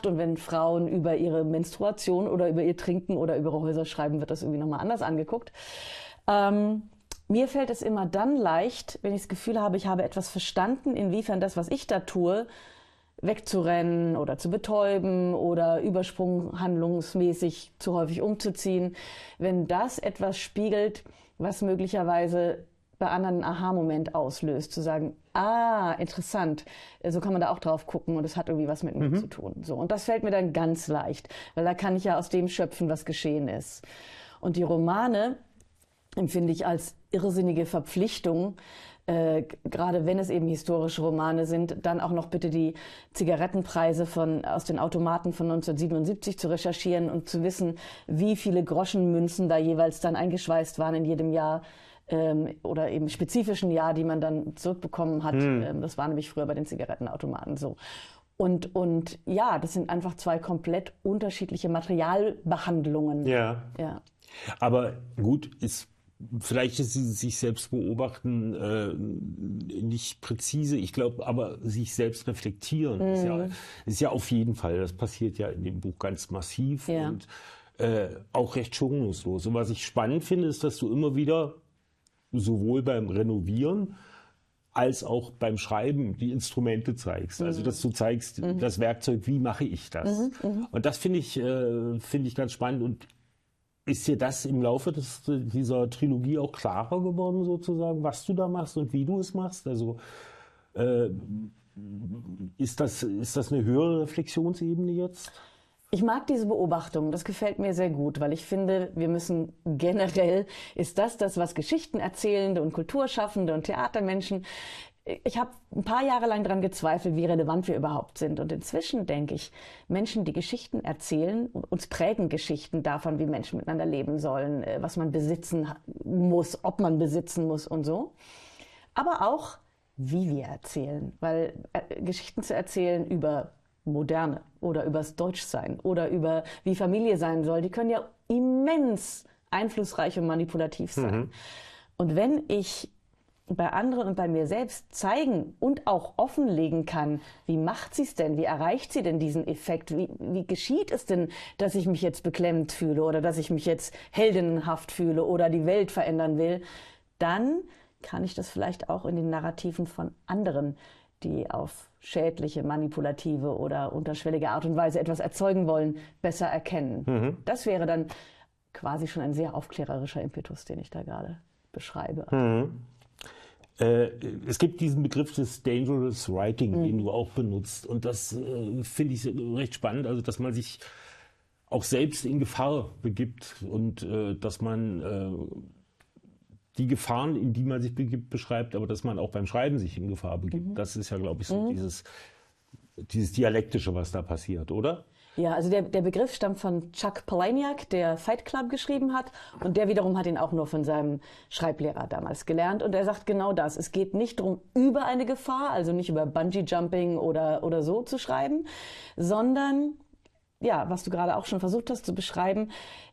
gemacht. Und wenn Frauen über ihre Menstruation oder über ihr Trinken oder über ihre Häuser schreiben, wird das irgendwie nochmal anders angeguckt. Mir fällt es immer dann leicht, wenn ich das Gefühl habe, ich habe etwas verstanden, inwiefern das, was ich da tue, wegzurennen oder zu betäuben oder übersprunghandlungsmäßig zu häufig umzuziehen, wenn das etwas spiegelt, was möglicherweise bei anderen einen Aha-Moment auslöst, zu sagen, interessant, so kann man da auch drauf gucken und es hat irgendwie was mit mir zu tun. So, und das fällt mir dann ganz leicht, weil da kann ich ja aus dem schöpfen, was geschehen ist. Und die Romane empfinde ich als irrsinnige Verpflichtung, gerade wenn es eben historische Romane sind, dann auch noch bitte die Zigarettenpreise aus den Automaten von 1977 zu recherchieren und zu wissen, wie viele Groschenmünzen da jeweils dann eingeschweißt waren in jedem Jahr oder eben spezifischen Jahr, die man dann zurückbekommen hat. Das war nämlich früher bei den Zigarettenautomaten so. Und ja, das sind einfach zwei komplett unterschiedliche Materialbehandlungen. Ja. Ja. Aber gut, vielleicht ist sich selbst beobachten nicht präzise. Ich glaube, aber sich selbst reflektieren ist ja auf jeden Fall. Das passiert ja in dem Buch ganz massiv und auch recht schonungslos. Und was ich spannend finde, ist, dass du immer wieder sowohl beim Renovieren als auch beim Schreiben die Instrumente zeigst. Also dass du zeigst, das Werkzeug, wie mache ich das? Und das finde ich ganz spannend. Und ist dir das im Laufe dieser Trilogie auch klarer geworden, sozusagen, was du da machst und wie du es machst? Also ist das eine höhere Reflexionsebene jetzt? Ich mag diese Beobachtung, das gefällt mir sehr gut, weil ich finde, wir müssen generell, ist das, was Geschichtenerzählende und Kulturschaffende und Theatermenschen, ich habe ein paar Jahre lang daran gezweifelt, wie relevant wir überhaupt sind. Und inzwischen denke ich, Menschen, die Geschichten erzählen, uns prägen Geschichten davon, wie Menschen miteinander leben sollen, was man besitzen muss, ob man besitzen muss und so. Aber auch, wie wir erzählen, weil Geschichten zu erzählen über Moderne oder übers Deutschsein oder über wie Familie sein soll, die können ja immens einflussreich und manipulativ sein. Und wenn ich bei anderen und bei mir selbst zeigen und auch offenlegen kann, wie macht sie es denn, wie erreicht sie denn diesen Effekt, wie geschieht es denn, dass ich mich jetzt beklemmt fühle oder dass ich mich jetzt heldinnenhaft fühle oder die Welt verändern will, dann kann ich das vielleicht auch in den Narrativen von anderen, die auf schädliche, manipulative oder unterschwellige Art und Weise etwas erzeugen wollen, besser erkennen. Das wäre dann quasi schon ein sehr aufklärerischer Impetus, den ich da gerade beschreibe. Es gibt diesen Begriff des Dangerous Writing, den du auch benutzt. Und das finde ich recht spannend, also dass man sich auch selbst in Gefahr begibt und dass man die Gefahren, in die man sich begibt, beschreibt, aber dass man auch beim Schreiben sich in Gefahr begibt. Das ist ja, glaube ich, so dieses Dialektische, was da passiert, oder? Ja, also der Begriff stammt von Chuck Palahniuk, der Fight Club geschrieben hat. Und der wiederum hat ihn auch nur von seinem Schreiblehrer damals gelernt. Und er sagt genau das. Es geht nicht darum, über eine Gefahr, also nicht über Bungee-Jumping oder so zu schreiben, sondern, ja, was du gerade auch schon versucht hast zu beschreiben,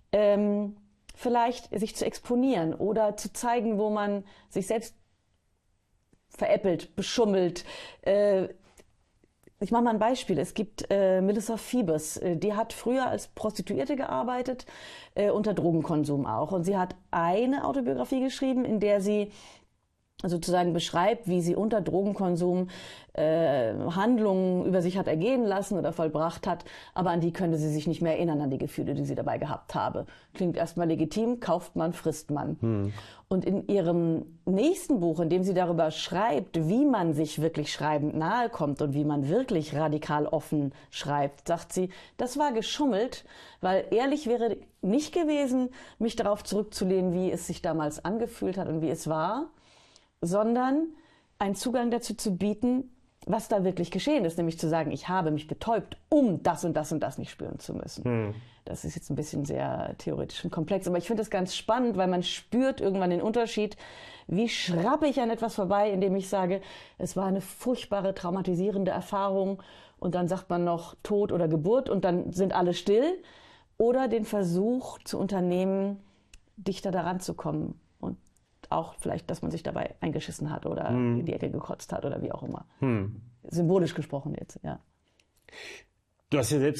vielleicht sich zu exponieren oder zu zeigen, wo man sich selbst veräppelt, beschummelt. Ich mache mal ein Beispiel. Es gibt Melissa Phoebus, die hat früher als Prostituierte gearbeitet, unter Drogenkonsum auch. Und sie hat eine Autobiografie geschrieben, in der sie sozusagen beschreibt, wie sie unter Drogenkonsum Handlungen über sich hat ergehen lassen oder vollbracht hat, aber an die könnte sie sich nicht mehr erinnern, an die Gefühle, die sie dabei gehabt habe. Klingt erstmal legitim, kauft man, frisst man. Und in ihrem nächsten Buch, in dem sie darüber schreibt, wie man sich wirklich schreibend nahe kommt und wie man wirklich radikal offen schreibt, sagt sie, das war geschummelt, weil ehrlich wäre nicht gewesen, mich darauf zurückzulehnen, wie es sich damals angefühlt hat und wie es war, sondern einen Zugang dazu zu bieten, was da wirklich geschehen ist, nämlich zu sagen, ich habe mich betäubt, um das und das und das nicht spüren zu müssen. Das ist jetzt ein bisschen sehr theoretisch und komplex, aber ich finde das ganz spannend, weil man spürt irgendwann den Unterschied, wie schrappe ich an etwas vorbei, indem ich sage, es war eine furchtbare, traumatisierende Erfahrung und dann sagt man noch Tod oder Geburt und dann sind alle still, oder den Versuch zu unternehmen, dichter daran zu kommen. Auch vielleicht, dass man sich dabei eingeschissen hat oder in die Ecke gekotzt hat oder wie auch immer. Symbolisch gesprochen jetzt, ja. Du hast ja selbst